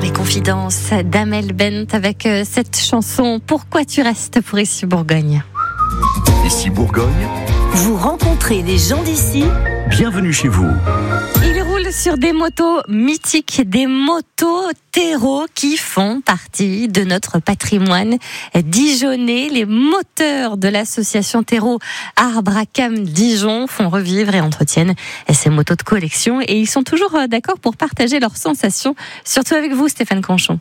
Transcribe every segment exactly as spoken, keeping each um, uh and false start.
les confidences d'Amel Bent avec euh, cette chanson Pourquoi tu restes pour Ici Bourgogne. Ici Bourgogne, vous rencontrez des gens d'ici. bienvenue chez vous. Il roule sur des motos mythiques, des motos terreau qui font partie de notre patrimoine dijonnais. Les moteurs de l'association Terreau Arbre à Cam Dijon font revivre et entretiennent ces motos de collection et ils sont toujours d'accord pour partager leurs sensations, surtout avec vous Stéphane Conchon.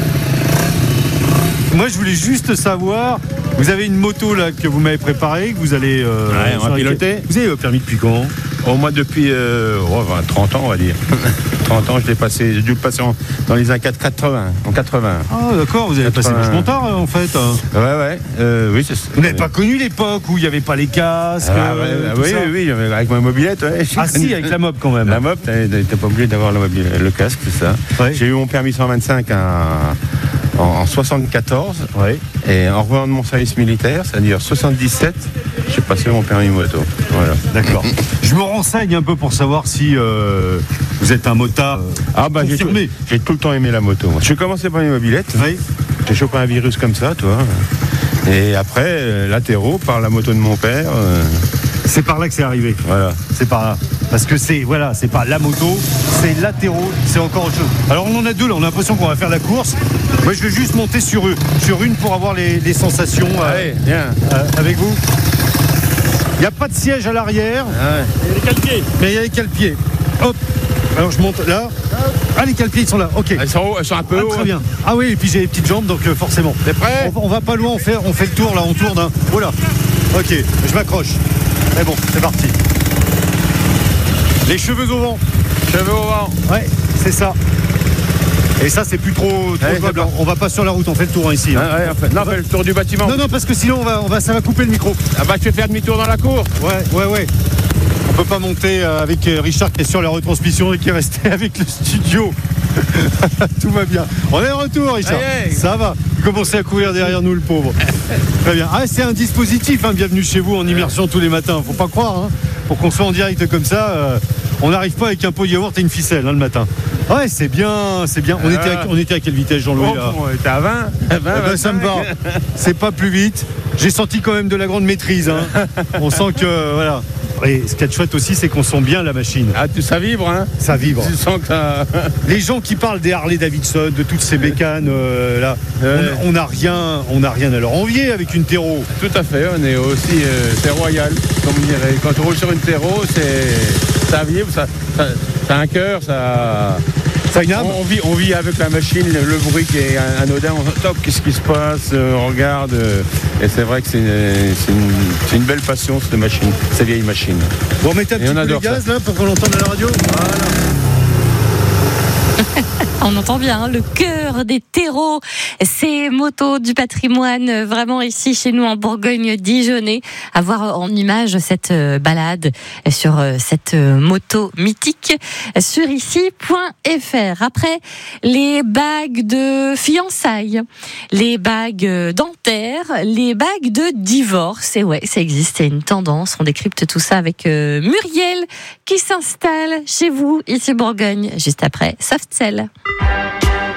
Moi, je voulais juste savoir, vous avez une moto là que vous m'avez préparée, que vous allez euh, ouais, on va piloter. Vous avez le permis depuis quand? Au moins depuis euh, oh, vingt, trente ans, on va dire. trente ans, je l'ai passé, j'ai dû le passer en, dans les années quatre-vingts, en quatre-vingts. Ah d'accord, vous avez quatre-vingts. passé vachement tard en fait. Ouais, ouais, euh, oui, c'est ça. Vous n'avez pas connu l'époque où il n'y avait pas les casques Ah, ouais, euh, ah, tout oui, ça oui, oui, avec ma mobilette, ouais. Ah si, avec la mob quand même. La mob, t'es pas obligé d'avoir la mobilette, le casque, c'est ça. Ouais. J'ai eu mon permis cent vingt-cinq à, en, en soixante-quatorze. Ouais. Et en revenant de mon service militaire, c'est-à-dire soixante-dix-sept, j'ai passé mon permis moto. Voilà. D'accord. Je me renseigne un peu pour savoir si euh, vous êtes un motard euh, Ah bah j'ai tout, confirmé. j'ai tout le temps aimé la moto. Moi. J'ai commencé par les mobilettes. Oui. J'ai chopé un virus comme ça, toi. Et après, euh, latéraux par la moto de mon père. Euh, C'est par là que c'est arrivé. voilà. C'est par là. Parce que c'est voilà, c'est pas la moto, c'est latéraux, c'est encore autre chose. Alors on en a deux là, on a l'impression qu'on va faire la course. Moi je vais juste monter sur eux, sur une pour avoir les, les sensations euh, Allez, viens. euh, avec vous. Il n'y a pas de siège à l'arrière, Ouais. il y a les cale-pieds. Mais il y a les cale-pieds. Hop. Alors je monte là. Ah les cale-pieds ils sont là. Ok. Elles sont hauts, elles sont un peu Ah, hauts. très bien. Ah oui, et puis j'ai les petites jambes donc euh, forcément. T'es prêt? on, on va pas loin, on fait, on fait le tour là, on tourne. Hein. Voilà. Ok, je m'accroche. Mais bon, c'est parti. Les cheveux au vent. Cheveux au vent. Ouais, c'est ça. Et ça, c'est plus trop, trop Ouais, jouable. c'est bon. On va pas sur la route, on fait le tour hein, ici. hein. Ah, ouais, en fait. Non, fais le tour du bâtiment. Non, non, parce que sinon, on va, on va, ça va couper le micro. Ah bah tu vas faire demi-tour dans la cour. Ouais, ouais, ouais. On peut pas monter euh, avec euh, Richard qui est sur la retransmission et qui est resté avec le studio. Tout va bien. On est de retour, Richard. Aïe, aïe. Ça va. Il commençait à courir derrière nous, le pauvre. Très bien. Ah, c'est un dispositif. Hein. Bienvenue chez vous en immersion tous les matins. Faut pas croire. Hein. Pour qu'on soit en direct comme ça, euh, on n'arrive pas avec un pot de yaourt et une ficelle hein, le matin. Ouais, c'est bien, c'est bien. On, Ah. était à, on était à quelle vitesse, Jean-Louis Oh, là on était à vingt. vingt, Eh ben, ça me va. C'est pas plus vite. J'ai senti quand même de la grande maîtrise. Hein. On sent que voilà. Et ce qui est chouette aussi, c'est qu'on sent bien la machine. Ah, tu, ça vibre, hein. Ça vibre. Tu sens que ça... Les gens qui parlent des Harley Davidson, de toutes ces bécanes euh, là, Ouais. on n'a rien, on n'a rien à leur envier avec une terreau. Tout à fait, on est aussi, euh, c'est royal, comme on dirait. Quand on roule sur une terreau, c'est, ça vibre, ça, ça, ça a un cœur, ça... Ça a une âme. On, on vit, on vit avec la machine, le, le bruit qui est anodin, on top, qu'est-ce qui se passe, euh, on regarde, euh, et c'est vrai que c'est une, c'est, une, c'est une belle passion cette machine, cette vieille machine. Bon, mettez un petit on peu adore de gaz là pour qu'on l'entende à la radio. Voilà. On entend bien hein, le cœur des terreaux, ces motos du patrimoine, euh, vraiment ici chez nous en Bourgogne dijonnais, à voir en image cette euh, balade sur euh, cette euh, moto mythique sur ici point f r. Après les bagues de fiançailles, les bagues euh, dentaires, les bagues de divorce, et ouais, ça existe, c'est une tendance. On décrypte tout ça avec euh, Muriel qui s'installe chez vous ici Bourgogne, juste après Soft Cell.